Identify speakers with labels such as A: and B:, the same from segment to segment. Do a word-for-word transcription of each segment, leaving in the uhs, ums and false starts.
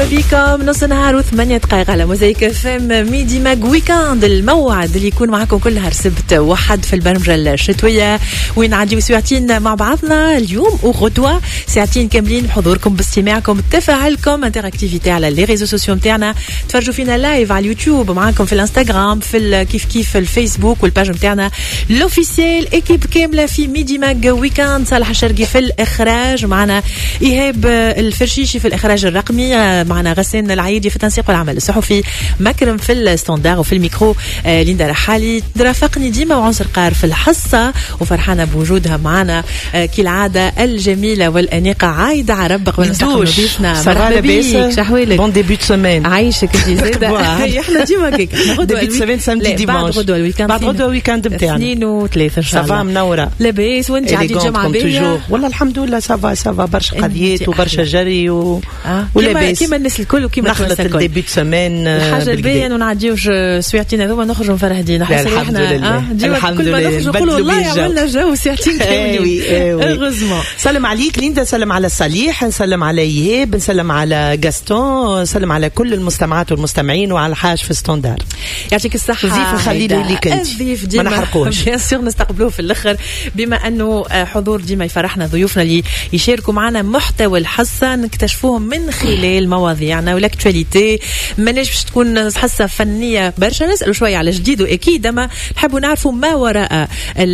A: مرحبا بكم. نص نهار وثمانية دقائق على موزايك اف ام ميدي ماج ويكاند، الموعد اللي يكون معكم كل نهار سبت وحد في البرمجة الشتوية وين نعديو ساعتين مع بعضنا اليوم وغدوة، ساعتين كاملين بحضوركم باستماعكم بتفاعلكم انتراكتيفيتي على لي ريزو سوسيو نتاعنا. تفرجوا فينا لايف على اليوتيوب، معاكم في الانستغرام، في كيف كيف الفيسبوك والباج نتاعنا لوفيسيال. ايكيب كاملة في ميدي ماج ويكاند، صالح الشرقي في الإخراج، معنا إيهاب الفرشيشي في الإخراج الرقمي، معنا غسان العيدي في التنسيق والعمل الصحفي، مكرم في الستاندار وفي الميكرو، آه ليندا رحالي ترافقني ديما وعنصر قار في الحصة، وفرحانة بوجودها معنا آه كالعادة الجميلة والأنيقة عايدة عرب قبل نضيفنا. مرحبا بيك، شحوالك؟
B: بون ديبيوت سيمين.
A: عايشك انت زايدة. احنا ديما هيك غدوة
B: الويكاند سامدي ديمانش، بعد غدوة الويكاند، بعد غدوة الويكاند بتاعنا اثنين
A: وثلاثة ان شاء الله.
B: صافا منورة
A: لاباس وانت عادي الجمعة بيا؟
B: والله الحمد لله صافا صافا، برشا قضيات وبرشا جري و
A: آه. ولاباس كيما الناس الكل وكيما
B: نخلط الديبيوت سيمين.
A: الحاجة الباهية انه نعديوش ساعتين هذوما نخرجوا مفرهدين.
B: الحمد لله الحمد لله.
A: كل ما نخرجوا نقولوا والله عملنا جو ساعتين كاملين. اغزمون.
B: سلم عليك ليندا، نسلم على صالح، نسلم على إيهاب، نسلم على غاستون، نسلم على كل المستمعات والمستمعين وعلى حاج في ستاندار.
A: يعطيك الصحة.
B: الضيف نخليه ليك انت،
A: الضيف ديما
B: ما نحرقوش
A: بيان سور نستقبلوه في الاخر، بما انه حضور ديما يفرحنا ضيوفنا اللي يشاركوا معنا محتوى الحصة نكتشفوهم من خلال مواضيعنا والاكتواليتي. ما نجمش تكون حصة فنية برشا، نسألوا شوية على جديد، واكيد ما نحبوا نعرفوا ما وراء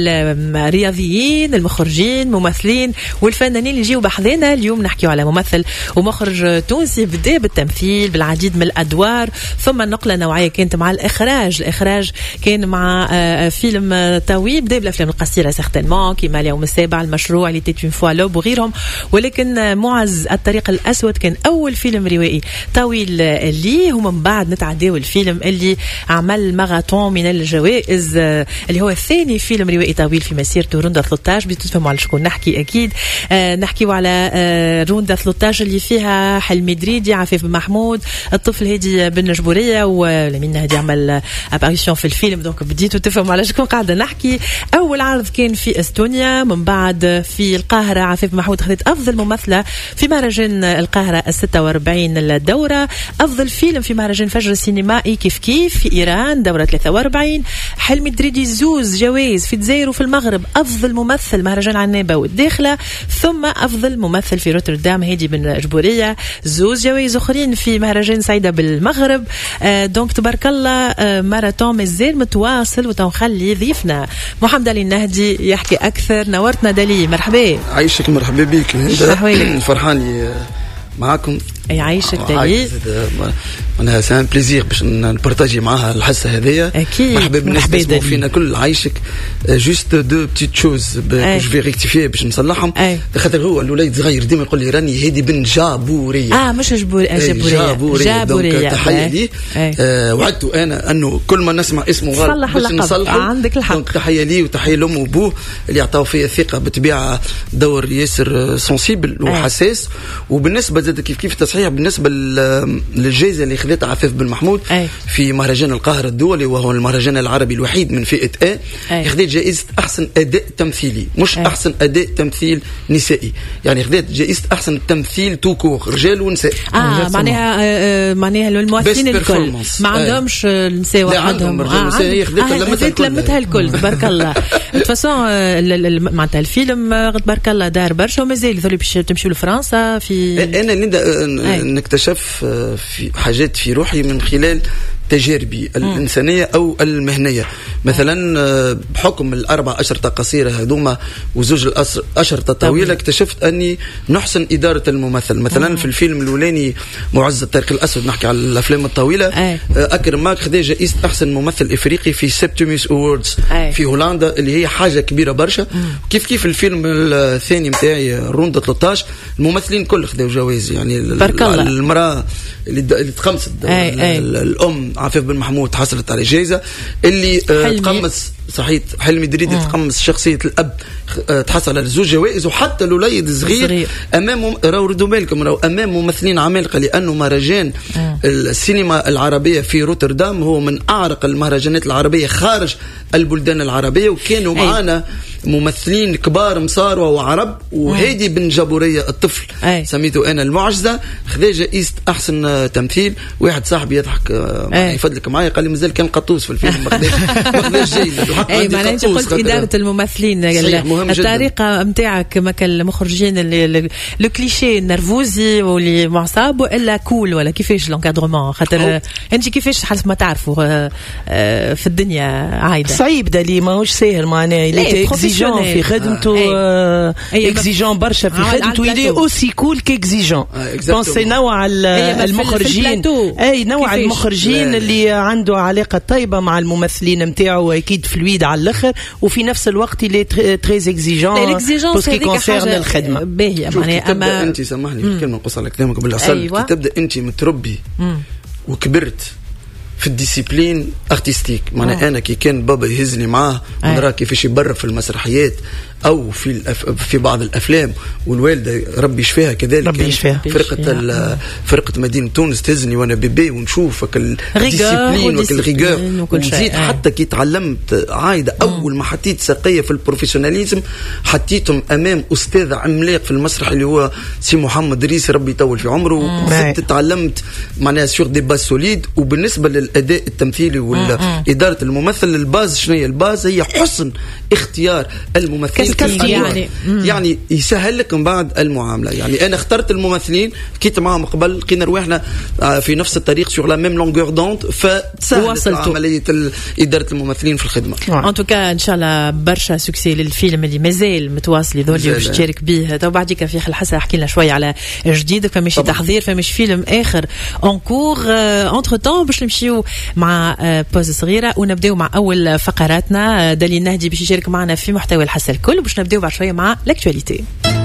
A: الرياضيين المخرجين ممثلين والفنانين اللي يجيوا بحذنا. اليوم نحكيوا على ممثل ومخرج تونسي بدا بالتمثيل بالعديد من الادوار، ثم نقله نوعيه كانت مع الاخراج. الاخراج كان مع فيلم طويل، بدا بالافلام القصيره سيغتينمون كيما اليوم السابع، المشروع اللي تيت اون فوا لوب وغيرهم، ولكن معز الطريق الاسود كان اول فيلم روائي طويل ليه، ومن بعد نتعداو الفيلم اللي عمل ماراثون من الجوائز اللي هو ثاني فيلم روائي طويل في مسيرته، روندا ثلاثة عشر. بتفهموا على شكون نحكي اكيد. آه نحكيو على آه روندا ثلاثة عشر اللي فيها حلمي دريدي، عفيف بن محمود، الطفل هادي بن جبوريه، ولمين هادي عمل اباريسيون في الفيلم، دونك بديتوا تفهموا على شكون قاعده نحكي. اول عرض كان في استونيا، من بعد في القاهره عفيف بن محمود خذت افضل ممثله في مهرجان القاهره الستة وأربعين الدوره، افضل فيلم في مهرجان فجر السينمائي كيف كيف في ايران دوره ثلاثة وأربعين. حلمي دريدي زوز جوائز في الجزائر وفي المغرب، افضل ممثل مهرجان عنابه والداخله، ثم افضل ممثل في روتردام هادي بن جبوريه، زوز جوائز اخرين في مهرجان سعيده بالمغرب. آه دونك تبارك الله، آه ماراثون مازال متواصل، وتنخلي ضيفنا محمد علي النهدي يحكي اكثر. نورتنا دالي، مرحبا.
C: عايشك مرحبا بك. فرحاني معاكم.
A: اي عايشك دالي.
C: انا سان بليزير باش نبارطاجي معاها الحصه هذيا.
A: اكيد
C: مرحبا بالناس اللي يسمعوا فينا كل. عايشك جوست دو بتيت شوز جو في ريكتيفي باش نصلحهم، خاطر هو الوليد صغير ديما يقول لي راني هادي بن جابوريه.
A: اه مش جبوريه، جابوريه
C: جابوريه. تحيه ليه. آه وعدت انا انه كل ما نسمع اسمه غلط باش نصلحه.
A: عندك الحق.
C: تحيه ليه وتحيه لامه وابوه اللي عطاو فيا الثقه بطبيعه، دور ياسر سنسيبل وحساس. وبالنسبه زاد كيف كيف تصحيح بالنسبه للجائزه اللي خذتها عفيف بن محمود أي. في مهرجان القاهرة الدولي، وهو المهرجان العربي الوحيد من فئة A، خذت جائزة أحسن أداء تمثيلي، مش أي. أحسن أداء تمثيل نسائي، يعني خذت جائزة أحسن تمثيل توكور رجال ونساء.
A: آه معناها آه معناها الممثلين الكل ما عندهمش النساء وحدهم.
C: آه
A: خذت لمتها الكل تبارك الله. تفاصون معناتها الفيلم تبارك الله دار برشا، ومازال يظل باش تمشيوا لفرنسا. في
C: أنا نكتشف في حاجات في روحي من خلال تجاربي الإنسانية أو المهنية. مثلا بحكم الأربع أشرطة قصيرة هذوما وزوج الأشرطة طويلة، اكتشفت أني نحسن إدارة الممثل. مثلا في الفيلم الأولاني معز الطريق الأسود، نحكي على الأفلام الطويلة، أكرم ماك خذ جائزة أحسن ممثل إفريقي في سبتيموس أووردز في هولندا، اللي هي حاجة كبيرة برشا. كيف كيف الفيلم الثاني متاعي روندا ثلاثة عشر، الممثلين كل خذوا جوائز، يعني المرأة اللي تخمست الأم عفيف بن محمود حصلت على جائزة، اللي تقمص صحيح حلمي دريدي تقمص شخصية الأب تحصل على زوج جوائز، وحتى الوليد الصغير أمام راو ردوا بالكم راو أمام ممثلين عمالقة، لأنه مهرجان السينما العربية في روتردام هو من أعرق المهرجانات العربية خارج البلدان العربية، وكانوا معنا ممثلين كبار مصاروا وعرب، وهيدي بن جابورية الطفل
A: أي.
C: سميته انا المعجزة، خذا جائزة احسن تمثيل. واحد صاحبي يضحك يفضلك معايا قال لي مازال كان قطوس في الفيلم ما خذاش ما خذاش جايزة.
A: اي معناها انت قلت اداره الممثلين الطريقه نتاعك ما كان المخرجين لو كليشيه النرفوزي واللي معصاب والا كول ولا كيفاش لونكادرومون خاطر انت كيفاش حسب ما تعرفوا في الدنيا عايده
B: صعيب دالي ماهوش ساهل معناها اللي اكزيجون في خدمته اكزيجون برشا في خدمته اللي اوسي كول كاكزيجون بونسي نوع المخرجين اي نوع المخرجين اللي عنده علاقه طيبه مع الممثلين نتاعو اكيد فلويد على الاخر وفي نفس الوقت اللي تريز اكزيجون باسكو كونسيرن الخدمه
A: باهيه
C: معناها. اما انت سامحني في كلمه نقص على كلامك بالعسل. أيوة. تبدا انت متربي مم. وكبرت في الديسيبلين ارتستيك معناها انا كي كان بابا يهزني معاه ونرى كيفاش يبرر في المسرحيات او في الأف... في بعض الافلام، والوالده ربي يشفيها كذلك
B: ربي يشفيها
C: فرقه فرقه مدينه تونس تهزني وانا بيبي ونشوفك الديسيبلين والريغور وزيد حتى كي تعلمت عايده اول ما حطيت ساقيه في البروفيشناليزم حطيتهم امام استاذ عملاق في المسرح اللي هو سي محمد ريس ربي يطول في عمره، وزدت تعلمت معناها سور دي باز سوليد. وبالنسبه للاداء التمثيلي واداره الممثل الباز شنو هي الباز؟ هي حسن اختيار الممثلين يعني يعني يسهل لك من بعد المعامله. يعني انا اخترت الممثلين كيت معهم قبل لقينا رواحنا في نفس الطريق سور لا ميم لونغور دوند فتسهلت عمليه اداره الممثلين في الخدمه.
A: ان توكا ان شاء الله برشا سوكسي للفيلم اللي مازال متواصل ذولي باش تشارك به. تو بعديك في الحسن احكي لنا شويه على جديد فماش تحضير فماش فيلم اخر اون كور انتر تون باش نمشيو مع بوز صغيره ونبداو مع اول فقراتنا. دالي النهدي باش يشارك معنا في محتوى الحسن الكل باش نبداو بعد شويه مع لاكتواليتي.